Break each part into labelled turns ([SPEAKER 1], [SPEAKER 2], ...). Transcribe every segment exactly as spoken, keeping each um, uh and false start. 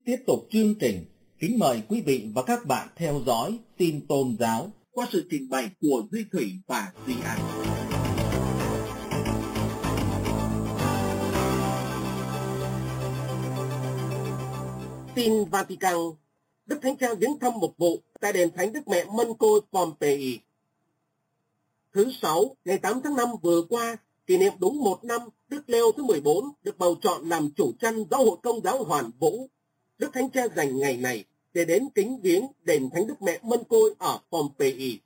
[SPEAKER 1] Tiếp tục chương trình, kính mời quý vị và các bạn theo dõi tin tôn giáo qua sự trình bày của Duy Thủy và Duy An. Tin Vatican. Đức Thánh Cha viếng thăm một vụ tại đền Thánh Đức Mẹ Mân Côi Pompeii. Thứ Sáu, ngày tám tháng năm vừa qua, kỷ niệm đúng một năm Đức Leo thứ mười bốn được bầu chọn làm chủ chăn Giáo hội Công giáo Hoàn Vũ. Đức Thánh Cha dành ngày này để đến kính viếng đền Thánh Đức Mẹ Mân Côi ở Pompeii.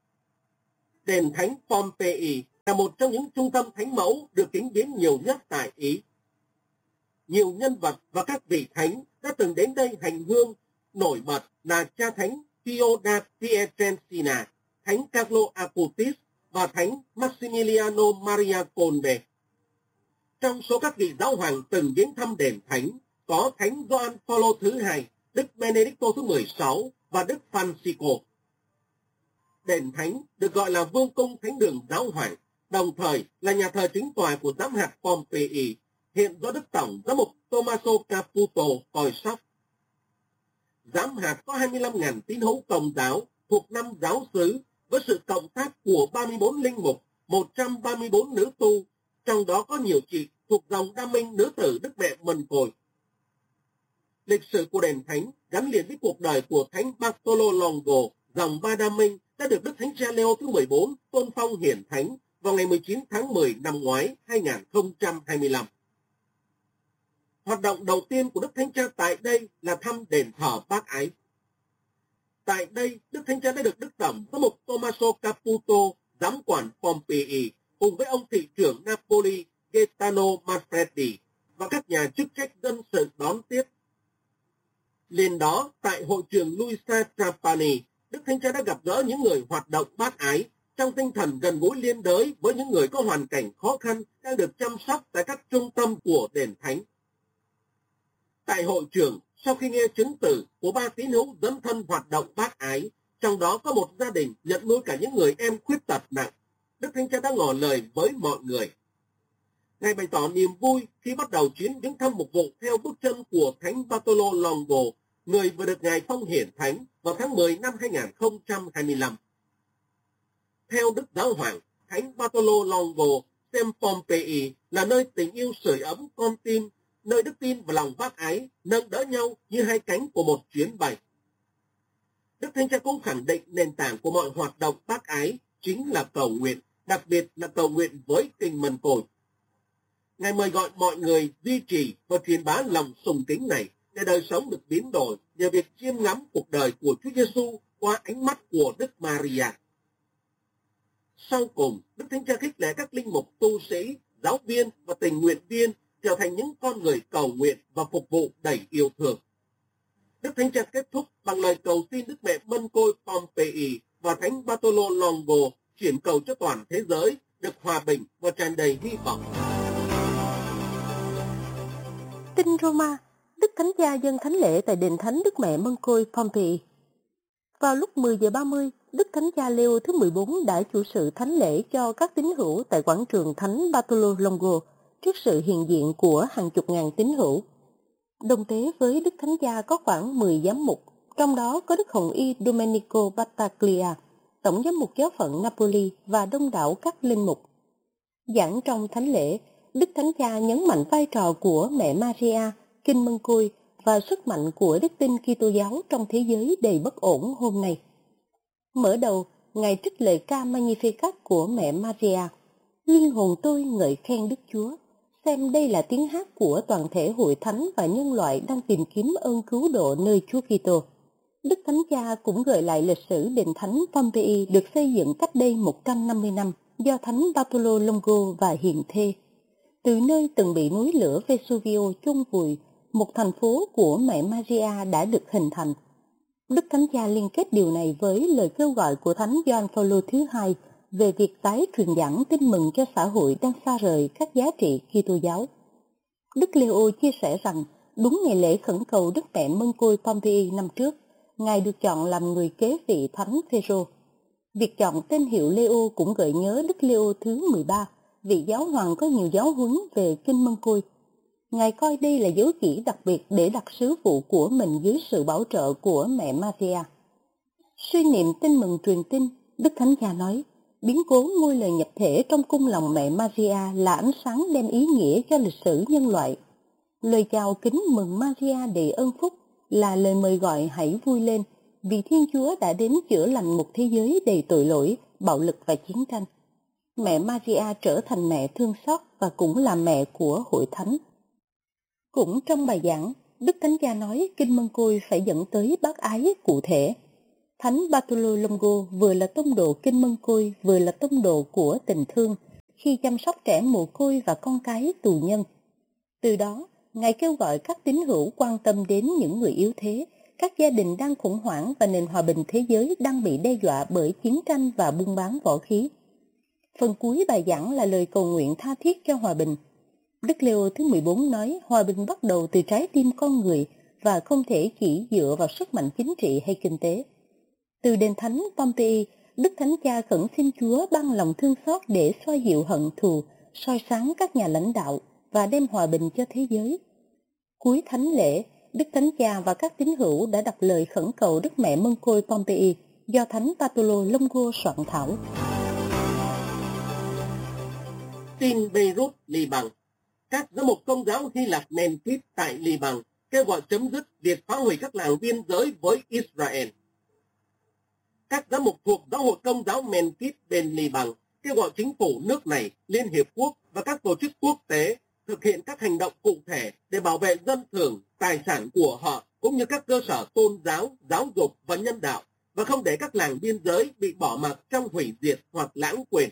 [SPEAKER 1] Đền Thánh Pompeii là một trong những trung tâm thánh mẫu được kính viếng nhiều nhất tại Ý. Nhiều nhân vật và các vị thánh đã từng đến đây hành hương, nổi bật là cha thánh Pio da Pietrelcina, thánh Carlo Acutis và thánh Maximiliano Maria Colbe. Trong số các vị giáo hoàng từng viếng thăm đền thánh có thánh Gioan Phaolô thứ hai, Đức Benedicto thứ mười sáu và Đức Francisco. Đền thánh được gọi là vương cung thánh đường giáo hoàng, đồng thời là nhà thờ chính tòa của giám hạt Pompeii, hiện do Đức Tổng giám mục Tommaso Caputo coi sóc. Giám hạt có hai mươi lăm nghìn tín hữu Công giáo thuộc năm giáo xứ với sự cộng tác của ba mươi bốn linh mục, một trăm ba mươi bốn nữ tu, trong đó có nhiều chị thuộc dòng Đa Minh nữ tử Đức Mẹ Mân Côi. Lịch sử của đền thánh gắn liền với cuộc đời của thánh Bartolo Longo, dòng Ba Đa Minh, đã được Đức Thánh Cha Leo thứ mười bốn tôn phong hiển thánh vào ngày mười chín tháng mười năm ngoái hai nghìn không trăm hai mươi lăm. Hoạt động đầu tiên của Đức Thánh Cha tại đây là thăm đền thờ Bác Ái. Tại đây, Đức Thánh Cha đã được Đức Tổng giám mục Tommaso Caputo, giám quản Pompeii, cùng với ông thị trưởng Napoli Gaetano Manfredi và các nhà chức trách dân sự đón tiếp. Liền đó, tại hội trường Luisa Trapani, Đức Thánh Cha đã gặp gỡ những người hoạt động bác ái trong tinh thần gần gũi liên đới với những người có hoàn cảnh khó khăn đang được chăm sóc tại các trung tâm của đền thánh. Tại hội trường, sau khi nghe chứng từ của ba tín hữu dấn thân hoạt động bác ái, trong đó có một gia đình nhận nuôi cả những người em khuyết tật nặng, Đức Thánh Cha đã ngỏ lời với mọi người. Ngài bày tỏ niềm vui khi bắt đầu chuyến viếng thăm mục vụ theo bước chân của Thánh Bartolo Longo, người vừa được Ngài phong hiển thánh vào tháng mười năm hai nghìn không trăm hai mươi lăm. Theo Đức Giáo Hoàng, Thánh Bartolo Longo xem Pompeii là nơi tình yêu sưởi ấm con tim, nơi đức tin và lòng bác ái nâng đỡ nhau như hai cánh của một chuyến bay. Đức Thánh Cha cũng khẳng định nền tảng của mọi hoạt động bác ái chính là cầu nguyện, đặc biệt là cầu nguyện với Kinh Mân Côi. Ngài mời gọi mọi người duy trì và truyền bá lòng sùng kính này để đời sống được biến đổi nhờ việc chiêm ngắm cuộc đời của Chúa Giêsu qua ánh mắt của Đức Maria. Sau cùng, Đức Thánh Cha khích lệ các linh mục, tu sĩ, giáo viên và tình nguyện viên trở thành những con người cầu nguyện và phục vụ đầy yêu thương. Đức Thánh Cha kết thúc bằng lời cầu xin Đức Mẹ Mân Côi Pompeii và Thánh Bartolo Longo chuyển cầu cho toàn thế giới được hòa bình và tràn đầy hy vọng.
[SPEAKER 2] Tin Roma, Đức Thánh Cha dâng thánh lễ tại đền Thánh Đức Mẹ Mân Côi Pompeii. Vào lúc mười giờ ba mươi, Đức Thánh Cha Leo thứ mười bốn đã chủ sự thánh lễ cho các tín hữu tại quảng trường Thánh Bartolo Longo trước sự hiện diện của hàng chục ngàn tín hữu. Đồng tế với Đức Thánh Cha có khoảng mười giám mục, trong đó có Đức Hồng Y Domenico Battaglia, Tổng giám mục giáo phận Napoli và đông đảo các linh mục. Giảng trong thánh lễ, Đức Thánh Cha nhấn mạnh vai trò của Mẹ Maria, Kinh Mân Côi và sức mạnh của đức tin Kitô giáo trong thế giới đầy bất ổn hôm nay. Mở đầu, Ngài trích lời ca Magnificat của Mẹ Maria. Linh hồn tôi ngợi khen Đức Chúa. Xem đây là tiếng hát của toàn thể hội thánh và nhân loại đang tìm kiếm ơn cứu độ nơi Chúa Kitô. Đức Thánh Cha cũng gợi lại lịch sử đền thánh Pompeii được xây dựng cách đây một trăm năm mươi năm do Thánh Bartolo Longo và Hiền Thê. Từ nơi từng bị núi lửa Vesuvio chôn vùi, một thành phố của Mẹ Maria đã được hình thành. Đức Thánh Cha liên kết điều này với lời kêu gọi của Thánh Gioan Phaolô thứ hai về việc tái truyền giảng tin mừng cho xã hội đang xa rời các giá trị Kitô giáo. Đức Leo chia sẻ rằng, đúng ngày lễ khẩn cầu Đức Mẹ Mân Côi Pompeii năm trước, Ngài được chọn làm người kế vị Thánh Phêrô. Việc chọn tên hiệu Leo cũng gợi nhớ Đức Leo thứ mười ba, vị giáo hoàng có nhiều giáo huấn về Kinh Mân Côi. Ngài coi đây là dấu chỉ đặc biệt để đặt sứ vụ của mình dưới sự bảo trợ của mẹ Maria. Suy niệm tin mừng truyền tin, Đức Thánh Cha nói, biến cố ngôi lời nhập thể trong cung lòng mẹ Maria là ánh sáng đem ý nghĩa cho lịch sử nhân loại. Lời chào kính mừng Maria đầy ơn phúc là lời mời gọi hãy vui lên, vì Thiên Chúa đã đến chữa lành một thế giới đầy tội lỗi, bạo lực và chiến tranh. Mẹ Maria trở thành mẹ thương xót và cũng là mẹ của hội thánh. Cũng trong bài giảng, Đức Thánh Cha nói Kinh Mân Côi phải dẫn tới bác ái cụ thể. Thánh Bartolo Longo vừa là tông đồ Kinh Mân Côi, vừa là tông đồ của tình thương khi chăm sóc trẻ mồ côi và con cái tù nhân. Từ đó, Ngài kêu gọi các tín hữu quan tâm đến những người yếu thế, các gia đình đang khủng hoảng và nền hòa bình thế giới đang bị đe dọa bởi chiến tranh và buôn bán võ khí. Phần cuối bài giảng là lời cầu nguyện tha thiết cho hòa bình. Đức Leo thứ mười bốn nói hòa bình bắt đầu từ trái tim con người và không thể chỉ dựa vào sức mạnh chính trị hay kinh tế. Từ đền thánh Pompeii, Đức Thánh Cha khẩn xin Chúa ban lòng thương xót để xoa dịu hận thù, soi sáng các nhà lãnh đạo và đem hòa bình cho thế giới. Cuối thánh lễ, Đức Thánh Cha và các tín hữu đã đọc lời khẩn cầu Đức Mẹ Mân Côi Pompeii do Thánh Bartolo Longo soạn thảo.
[SPEAKER 1] Tin Beirut, Liban. Các giám mục Công giáo Hy Lạp Memphis tại Liban kêu gọi chấm dứt việc phá hủy các làng biên giới với Israel. Các giám mục thuộc Giáo hội Công giáo Memphis bên Liban kêu gọi chính phủ nước này, Liên Hiệp Quốc và các tổ chức quốc tế thực hiện các hành động cụ thể để bảo vệ dân thường, tài sản của họ cũng như các cơ sở tôn giáo, giáo dục và nhân đạo, và không để các làng biên giới bị bỏ mặc trong hủy diệt hoặc lãng quên.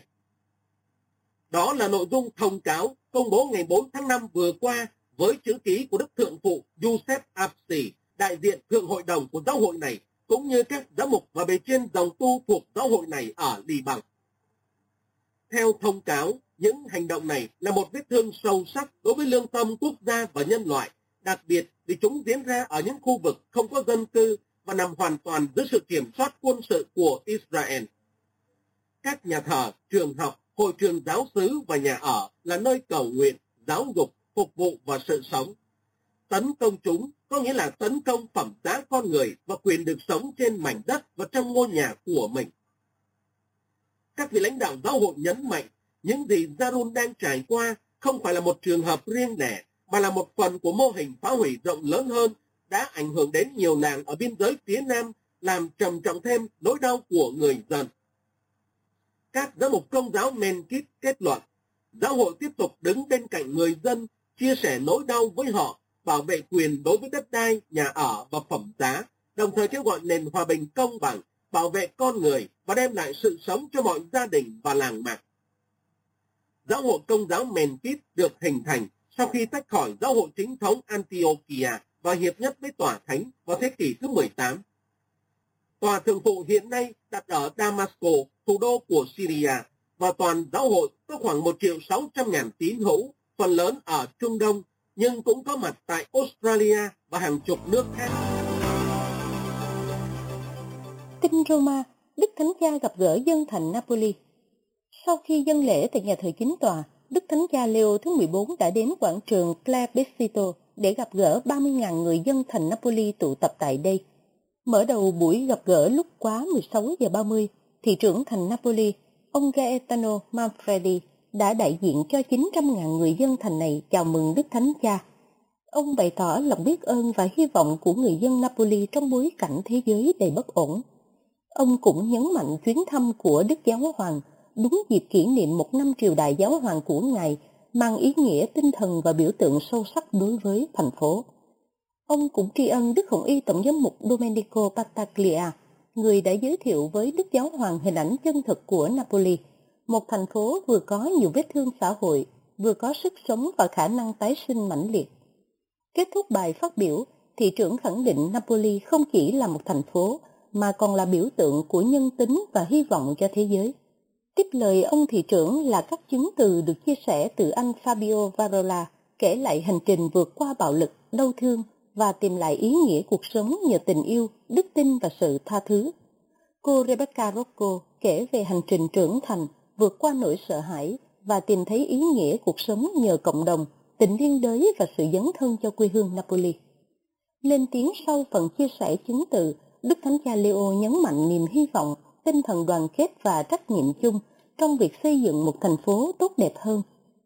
[SPEAKER 1] Đó là nội dung thông cáo công bố ngày bốn tháng năm vừa qua với chữ ký của Đức Thượng phụ Giuseppe Apsi, đại diện Thượng hội đồng của giáo hội này, cũng như các giám mục và bề trên dòng tu thuộc giáo hội này ở Liban. Theo thông cáo, những hành động này là một vết thương sâu sắc đối với lương tâm quốc gia và nhân loại, đặc biệt vì chúng diễn ra ở những khu vực không có dân cư và nằm hoàn toàn dưới sự kiểm soát quân sự của Israel. Các nhà thờ, trường học, hội trường giáo xứ và nhà ở là nơi cầu nguyện, giáo dục, phục vụ và sự sống. Tấn công chúng có nghĩa là tấn công phẩm giá con người và quyền được sống trên mảnh đất và trong ngôi nhà của mình. Các vị lãnh đạo giáo hội nhấn mạnh những gì Zarun đang trải qua không phải là một trường hợp riêng lẻ, mà là một phần của mô hình phá hủy rộng lớn hơn đã ảnh hưởng đến nhiều làng ở biên giới phía Nam, làm trầm trọng thêm nỗi đau của người dân. Các giám mục Công giáo Memphis kết luận, giáo hội tiếp tục đứng bên cạnh người dân, chia sẻ nỗi đau với họ, bảo vệ quyền đối với đất đai, nhà ở và phẩm giá, đồng thời kêu gọi nền hòa bình công bằng, bảo vệ con người và đem lại sự sống cho mọi gia đình và làng mạc. Giáo hội Công giáo Memphis được hình thành sau khi tách khỏi giáo hội chính thống Antiochia và hiệp nhất với Tòa Thánh vào thế kỷ thứ mười tám. Tòa Thượng phụ hiện nay đặt ở Damasco, thủ đô của Syria, và toàn giáo hội có khoảng một triệu sáu trăm ngàn tín hữu, phần lớn ở Trung Đông, nhưng cũng có mặt tại Australia và hàng chục nước khác.
[SPEAKER 2] Kinh Roma, Đức Thánh Cha gặp gỡ dân thành Napoli. Sau khi dâng lễ tại nhà thờ chính tòa, Đức Thánh Cha Leo thứ mười bốn đã đến quảng trường Plebiscito để gặp gỡ ba mươi nghìn người dân thành Napoli tụ tập tại đây. Mở đầu buổi gặp gỡ lúc quá mười sáu giờ ba mươi, thị trưởng thành Napoli, ông Gaetano Manfredi, đã đại diện cho chín trăm nghìn người dân thành này chào mừng Đức Thánh Cha. Ông bày tỏ lòng biết ơn và hy vọng của người dân Napoli trong bối cảnh thế giới đầy bất ổn. Ông cũng nhấn mạnh chuyến thăm của Đức Giáo Hoàng đúng dịp kỷ niệm một năm triều đại Giáo Hoàng của Ngài, mang ý nghĩa tinh thần và biểu tượng sâu sắc đối với thành phố. Ông cũng tri ân Đức Hồng Y Tổng giám mục Domenico Battaglia, người đã giới thiệu với Đức Giáo Hoàng hình ảnh chân thực của Napoli, một thành phố vừa có nhiều vết thương xã hội, vừa có sức sống và khả năng tái sinh mãnh liệt. Kết thúc bài phát biểu, thị trưởng khẳng định Napoli không chỉ là một thành phố, mà còn là biểu tượng của nhân tính và hy vọng cho thế giới. Tiếp lời ông thị trưởng là các chứng từ được chia sẻ từ anh Fabio Varola, kể lại hành trình vượt qua bạo lực, đau thương và tìm lại ý nghĩa cuộc sống nhờ tình yêu, đức tin và sự tha thứ. Cô Rebecca Rocco kể về hành trình trưởng thành, vượt qua nỗi sợ hãi và tìm thấy ý nghĩa cuộc sống nhờ cộng đồng, tình liên đới và sự dấn thân cho quê hương Napoli. Lên tiếng sau phần chia sẻ chứng từ, Đức Thánh Cha Leo nhấn mạnh niềm hy vọng, tinh thần đoàn kết và trách nhiệm chung trong việc xây dựng một thành phố tốt đẹp hơn.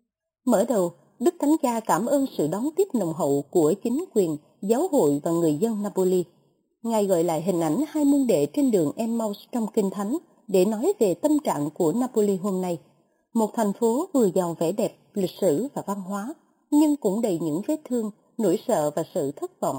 [SPEAKER 2] Mở đầu, Đức Thánh Cha cảm ơn sự đón tiếp nồng hậu của chính quyền, giáo hội và người dân Napoli. Ngài gọi lại hình ảnh hai môn đệ trên đường Emmaus trong Kinh Thánh để nói về tâm trạng của Napoli hôm nay. Một thành phố vừa giàu vẻ đẹp, lịch sử và văn hóa, nhưng cũng đầy những vết thương, nỗi sợ và sự thất vọng.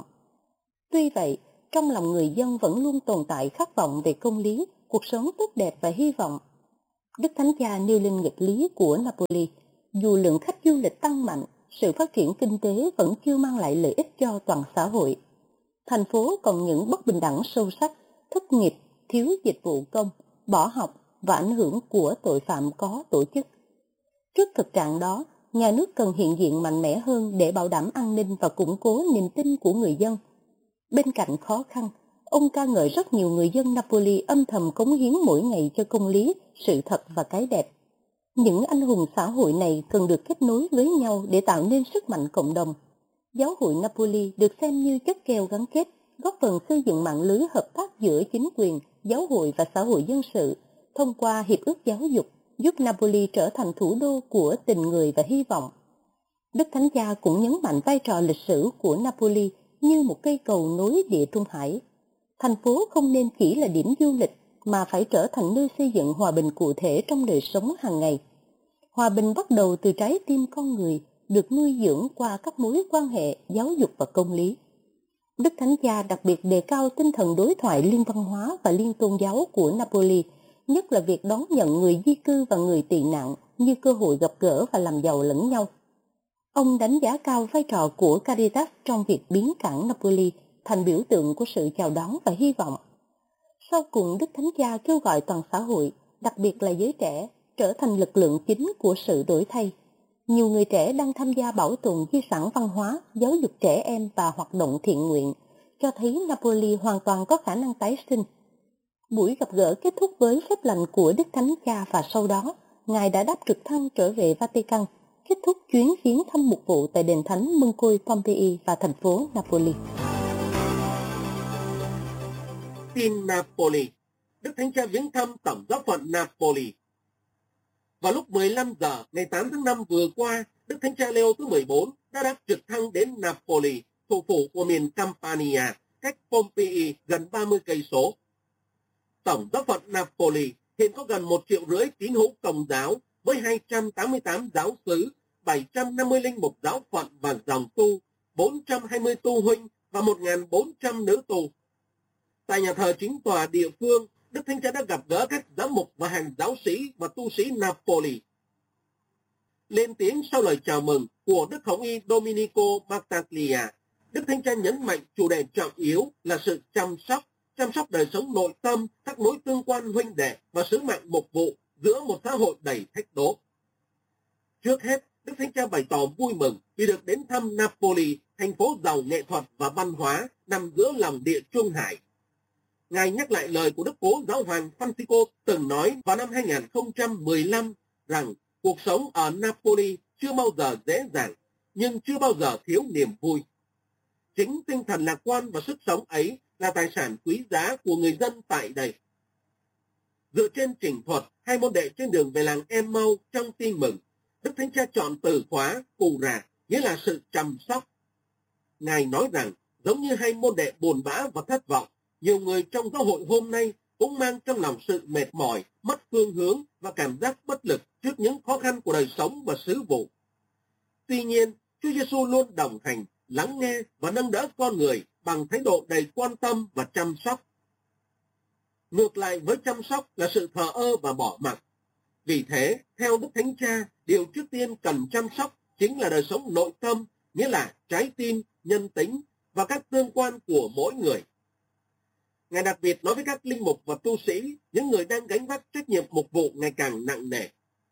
[SPEAKER 2] Tuy vậy, trong lòng người dân vẫn luôn tồn tại khát vọng về công lý, cuộc sống tốt đẹp và hy vọng. Đức Thánh Cha nêu lên nghịch lý của Napoli. Dù lượng khách du lịch tăng mạnh, sự phát triển kinh tế vẫn chưa mang lại lợi ích cho toàn xã hội. Thành phố còn những bất bình đẳng sâu sắc, thất nghiệp, thiếu dịch vụ công, bỏ học và ảnh hưởng của tội phạm có tổ chức. Trước thực trạng đó, nhà nước cần hiện diện mạnh mẽ hơn để bảo đảm an ninh và củng cố niềm tin của người dân. Bên cạnh khó khăn, ông ca ngợi rất nhiều người dân Napoli âm thầm cống hiến mỗi ngày cho công lý, sự thật và cái đẹp. Những anh hùng xã hội này cần được kết nối với nhau để tạo nên sức mạnh cộng đồng. Giáo hội Napoli được xem như chất keo gắn kết, góp phần xây dựng mạng lưới hợp tác giữa chính quyền, giáo hội và xã hội dân sự, thông qua hiệp ước giáo dục, giúp Napoli trở thành thủ đô của tình người và hy vọng. Đức Thánh Cha cũng nhấn mạnh vai trò lịch sử của Napoli như một cây cầu nối Địa Trung Hải. Thành phố không nên chỉ là điểm du lịch, mà phải trở thành nơi xây dựng hòa bình cụ thể trong đời sống hàng ngày. Hòa bình bắt đầu từ trái tim con người, được nuôi dưỡng qua các mối quan hệ, giáo dục và công lý. Đức Thánh Cha đặc biệt đề cao tinh thần đối thoại liên văn hóa và liên tôn giáo của Napoli, nhất là việc đón nhận người di cư và người tị nạn như cơ hội gặp gỡ và làm giàu lẫn nhau. Ông đánh giá cao vai trò của Caritas trong việc biến cảng Napoli thành biểu tượng của sự chào đón và hy vọng. Sau cùng, Đức Thánh Cha kêu gọi toàn xã hội, đặc biệt là giới trẻ, trở thành lực lượng chính của sự đổi thay. Nhiều người trẻ đang tham gia bảo tồn di sản văn hóa, giáo dục trẻ em và hoạt động thiện nguyện, cho thấy Napoli hoàn toàn có khả năng tái sinh. Buổi gặp gỡ kết thúc với phép lành của Đức Thánh Cha và sau đó, Ngài đã đáp trực thăng trở về Vatican, kết thúc chuyến viếng thăm mục vụ tại đền thánh Moncoi Pompeii và thành phố Napoli.
[SPEAKER 1] Tin Napoli. Đức Thánh Cha viếng thăm tổng giáo phận Napoli. Vào lúc mười lăm giờ ngày tám tháng năm vừa qua, Đức Thánh Cha Leo thứ mười bốn đã đáp trực thăng đến Napoli, thủ phủ của miền Campania, cách Pompeii gần ba mươi cây số. Tổng giáo phận Napoli hiện có gần một triệu rưỡi tín hữu Công giáo với hai trăm tám mươi tám giáo xứ, bảy trăm năm mươi linh mục giáo phận và dòng tu, bốn trăm hai mươi tu huynh và một nghìn bốn trăm nữ tu. Tại nhà thờ chính tòa địa phương, Đức Thánh Cha đã gặp gỡ các giám mục và hàng giáo sĩ và tu sĩ Napoli. Lên tiếng sau lời chào mừng của Đức Hồng y Domenico Battaglia, Đức Thánh Cha nhấn mạnh chủ đề trọng yếu là sự chăm sóc, chăm sóc đời sống nội tâm, các mối tương quan huynh đệ và sứ mệnh mục vụ giữa một xã hội đầy thách đố. Trước hết, Đức Thánh Cha bày tỏ vui mừng vì được đến thăm Napoli, thành phố giàu nghệ thuật và văn hóa nằm giữa lòng địa Trung Hải. Ngài nhắc lại lời của Đức Cố Giáo hoàng Francisco từng nói vào năm hai nghìn không trăm mười lăm rằng cuộc sống ở Napoli chưa bao giờ dễ dàng, nhưng chưa bao giờ thiếu niềm vui. Chính tinh thần lạc quan và sức sống ấy là tài sản quý giá của người dân tại đây. Dựa trên trình thuật, hai môn đệ trên đường về làng Emmaus trong tin mừng, Đức Thánh Cha chọn từ khóa cù rà, nghĩa là sự chăm sóc. Ngài nói rằng, giống như hai môn đệ buồn bã và thất vọng, nhiều người trong giáo hội hôm nay cũng mang trong lòng sự mệt mỏi, mất phương hướng và cảm giác bất lực trước những khó khăn của đời sống và sứ vụ. Tuy nhiên, Chúa Giêsu luôn đồng hành, lắng nghe và nâng đỡ con người bằng thái độ đầy quan tâm và chăm sóc. Ngược lại với chăm sóc là sự thờ ơ và bỏ mặc. Vì thế, theo Đức Thánh Cha, điều trước tiên cần chăm sóc chính là đời sống nội tâm, nghĩa là trái tim, nhân tính và các tương quan của mỗi người. Ngài đặc biệt nói với các linh mục và tu sĩ, những người đang gánh vác trách nhiệm mục vụ ngày càng nặng nề.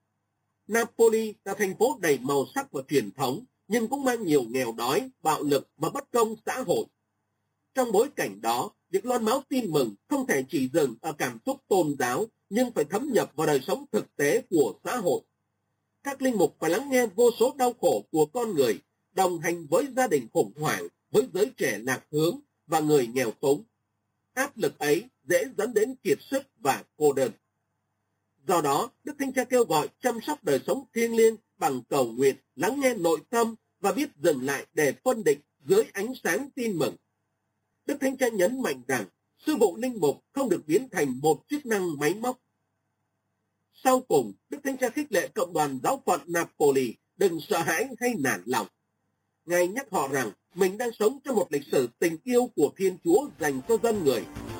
[SPEAKER 1] Napoli là thành phố đầy màu sắc và truyền thống, nhưng cũng mang nhiều nghèo đói, bạo lực và bất công xã hội. Trong bối cảnh đó, việc loan báo tin mừng không thể chỉ dừng ở cảm xúc tôn giáo, nhưng phải thấm nhập vào đời sống thực tế của xã hội. Các linh mục phải lắng nghe vô số đau khổ của con người, đồng hành với gia đình khủng hoảng, với giới trẻ lạc hướng và người nghèo túng. Áp lực ấy dễ dẫn đến kiệt sức và cô đơn. Do đó, Đức Thánh Cha kêu gọi chăm sóc đời sống thiêng liêng bằng cầu nguyện, lắng nghe nội tâm và biết dừng lại để phân định dưới ánh sáng tin mừng. Đức Thánh Cha nhấn mạnh rằng sư vụ linh mục không được biến thành một chức năng máy móc. Sau cùng, Đức Thánh Cha khích lệ cộng đoàn giáo phận Napoli đừng sợ hãi hay nản lòng. Ngài nhắc họ rằng mình đang sống trong một lịch sử tình yêu của Thiên Chúa dành cho dân người